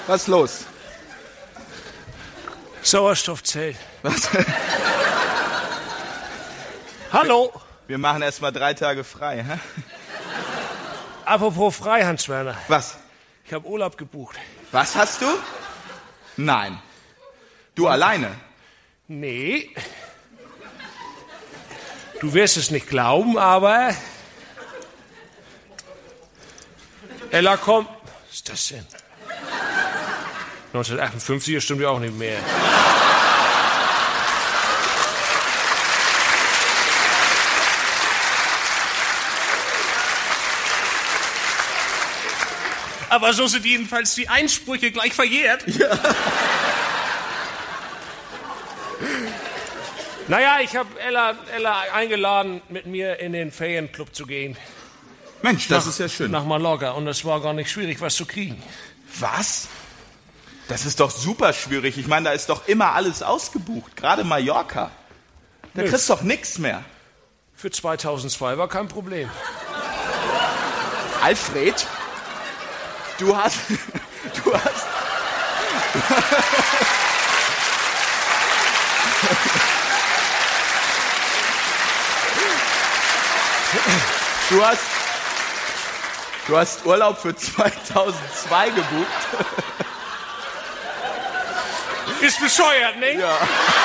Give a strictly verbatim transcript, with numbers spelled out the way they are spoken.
Was ist los? Sauerstoffzelt. Was? Hallo. Wir machen erst mal drei Tage frei, hä? Apropos frei, Hans-Werner. Was? Ich habe Urlaub gebucht. Was hast du? Nein. Du alleine? Nee. Du wirst es nicht glauben, aber... Ella, komm. Was ist das denn? neunzehnhundertachtundfünfzig, das stimmt ja auch nicht mehr. Aber so sind jedenfalls die Einsprüche gleich verjährt. Ja. Naja, ich habe Ella, Ella eingeladen, mit mir in den Ferienclub zu gehen. Mensch, das nach, ist ja schön. Nach Mallorca. Und es war gar nicht schwierig, was zu kriegen. Was? Das ist doch super schwierig. Ich meine, da ist doch immer alles ausgebucht. Gerade Mallorca. Da Nö. kriegst du doch nichts mehr. Für zweitausendzwei war kein Problem. Alfred, du hast... Du hast... Du hast... Du hast Urlaub für zweitausendzwei gebucht. Ist bescheuert, ne? Ja.